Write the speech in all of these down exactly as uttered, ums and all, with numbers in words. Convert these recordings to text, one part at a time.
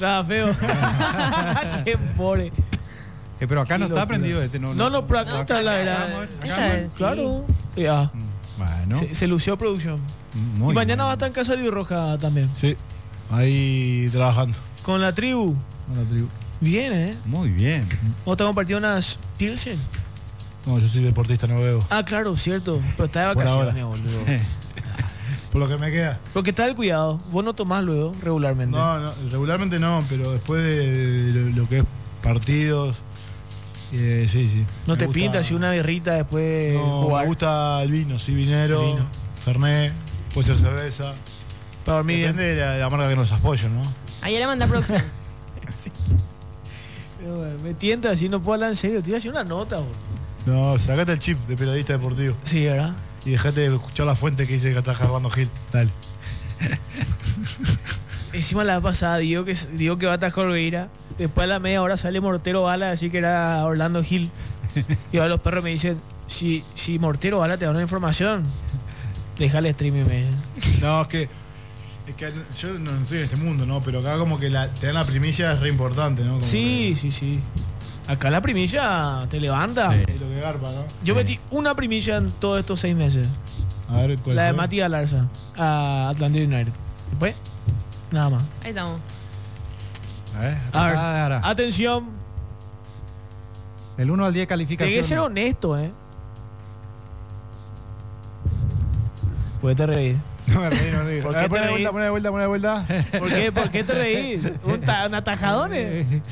Claro, feo. Qué pobre. Eh, pero acá Qué no está locura. prendido este. No, No, no, pero acá no, está la acá, verdad. acá, acá, Esa acá. es. Claro. Ya. Bueno. Se, se lució producción. Muy y mañana bien. va a estar en Casa de Roja también. Sí, ahí trabajando Con la tribu. con la tribu. Bien, ¿eh? Muy bien. ¿Vos te compartido unas Pilsen? No, yo soy deportista, no bebo. Ah, claro, cierto. Pero está de Por vacaciones, ahora. boludo. Por lo que me queda. Porque está el cuidado. Vos no tomás luego, regularmente. No, no, regularmente no, pero después de lo, lo que es partidos, eh, sí, sí. No Me te gusta- pintas si una birrita después de No, jugar. me gusta el vino, sí, vinero, El vino. fernet, puede ser cerveza. Para dormir bien. Depende de la, de la marca que nos apoya, ¿no? Ahí le manda producción. Pero, bueno, me tienta así, no puedo hablar en serio. Te iba a hacer una nota, boludo. No, sacate el chip de periodista deportivo Sí, ¿verdad? y dejate de escuchar la fuente que dice que está Jarbando Gil. Dale. Encima la vez pasada digo que, digo que va a atajar Olveira. Después a la media hora sale Mortero Bala, así que era Orlando Gil. Y ahora los perros me dicen, si, si Mortero Bala te da una información, déjale streaming, me dicen. No, es que, es que yo no estoy en este mundo, ¿no? Pero acá como que la, te dan la primicia es re importante, ¿no? Como Sí, sí, sí. Acá la primicia te levanta. Sí. que- lo que garpa, ¿no? Yo Sí. metí una primicia en todos estos seis meses. A ver, ¿cuál La de fue? Mati Galarza a Atlanta United. Después, nada más. Ahí estamos. A ver, A ver, acá, ahora. atención. El uno al diez calificación. Tenés que ser honesto, ¿eh? Puedes reír. No me reí, no me reí. ¿Por A qué ver, te poné de reí? vuelta, poné de vuelta, poné de vuelta. ¿Por qué, ¿Por qué te reís? ¿Un, ta- un atajador? eh?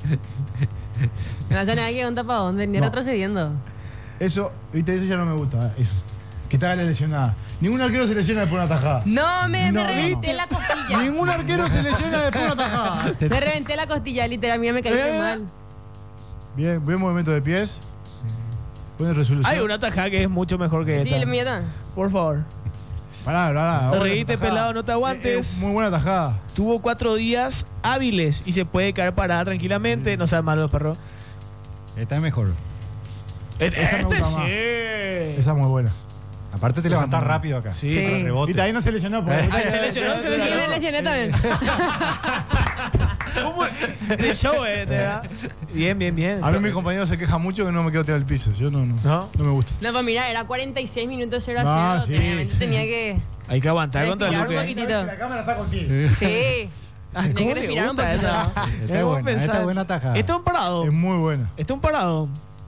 No hace nada que un tapadón, venía No. retrocediendo. Eso, viste, eso ya no me gusta, eso. Que te haga lesionada. Ningún arquero se lesiona después de una tajada. No, me, No, me reventé no. la costilla. Ningún arquero se lesiona después de una tajada. Me reventé la costilla, literal, mira, me caí Eh. muy mal. Bien, buen movimiento de pies. Buena resolución. Hay una atajada que es mucho mejor que Sí, esta. le mía Por favor. Pará, pará. Te ahora reíste, esa tajada. pelado, no te aguantes. Eh, eh, muy buena tajada. Tuvo cuatro días hábiles y se puede quedar parada tranquilamente. No sean malos, perro. Esta es mejor. Esa me gusta más. sí. Esa es muy buena. Aparte te Esa levantás muy- rápido acá. Sí. Sí. Con rebote. Viste, ahí no se lesionó. porque- Ahí se lesionó, se Sí, lesionó. me lesioné también. ¿Cómo? De show, eh, de verdad. Bien, bien, bien. A mí mi compañero se queja mucho que no me quedo tirado al piso. Yo no, no. ¿No? No me gusta. No, pues mira, era cuarenta y seis minutos cero a No, cero. sí. Obviamente tenía que. Hay que aguantar contra el Respirar un Luque. poquitito. La cámara está contigo. Sí. Ah, Tenía ¿cómo que te respirar un gusta poquito. esa? Esta es Debemos buena, esta pensar. es buena tajada. Esto es un parado. Es muy buena. Esto es un parado.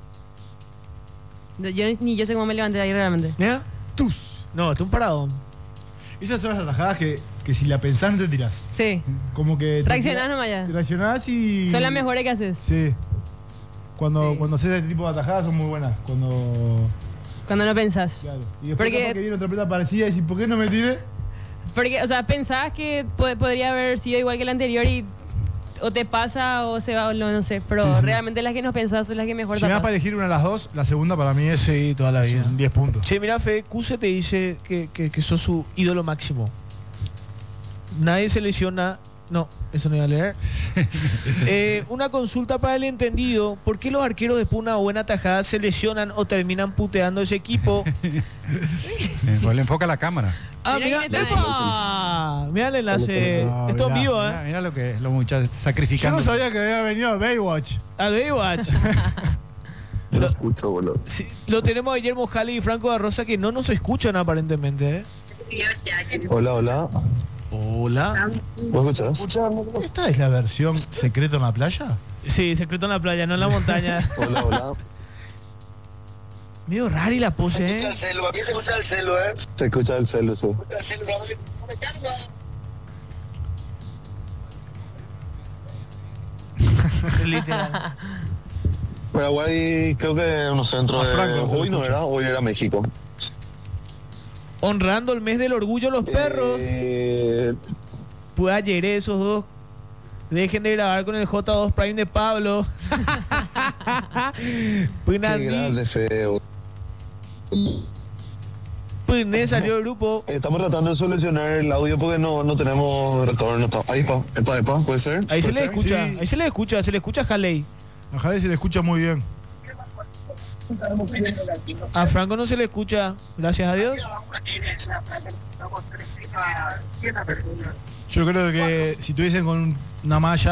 Yo ni- ni yo sé cómo me levanté de ahí realmente. Mira. Tus. No, esto es un parado. Esas son las atajadas que, que si la pensás no te tirás. Sí. Como que... te Reaccionás tirás- nomás ya. Reaccionás y... Son las mejores que haces. Sí. Cuando, Sí. cuando haces este tipo de atajadas son muy buenas. Cuando... Cuando no pensás. Claro. Y después Porque- capaz que viene otra pelota parecida y decís, ¿por qué no me tiré? Porque, o sea, pensás que po- podría haber sido igual que la anterior y o te pasa o se va o no, no sé. Pero Sí, sí. realmente las que no pensás son las que mejor Si me das tapas. para elegir una de las dos, la segunda para mí es Sí, toda la vida. son diez puntos. Che, mira, Fede, Cuse te dice que, que, que sos su ídolo máximo. Nadie se lesiona. No, eso no iba a leer. Eh, una consulta para el entendido. ¿Por qué los arqueros después de una buena tajada se lesionan o terminan puteando ese equipo? Eh, pues le enfoca la cámara. Ah, Mira mira, quién está ¡epa! Mira el enlace. Ah, Esto en mirá, vivo, Mira, ¿eh? mira lo que los muchachos Yo sacrificando. no sabía que había venido a Baywatch. Al Baywatch. No Lo- escucho, boludo. Sí, lo tenemos a Guillermo Jale y Franco da Rosa que no nos escuchan aparentemente, ¿eh? Hola, hola. Hola. ¿Vos escuchás? ¿Esta es la versión secreto en la playa? Sí, secreto en la playa, no en la montaña. Hola, hola. Medio rari la pose, ¿eh? celu, aquí se escucha el celu, ¿eh? Se escucha el celo, sí. El celu, no me carga. Literal. Paraguay creo que unos centros A de... Franco no se lo Hoy no escucha. era, hoy era México. Honrando el mes del orgullo los perros. Eh, Pues ayer esos dos. Dejen de grabar con el J dos Prime de Pablo. Pues qué Nandi, grande, feo. pues Nandi salió del grupo. Estamos tratando de solucionar el audio porque no, no tenemos retorno. Está- Ahí, pa, epa, epa, ¿puede ser? Ahí se ¿Puede le ser? escucha, Sí. ahí se le escucha, se le escucha a Haley. A Jale se le escucha muy bien. A Franco no se le escucha, gracias a Dios. Yo creo que si tuviesen con una malla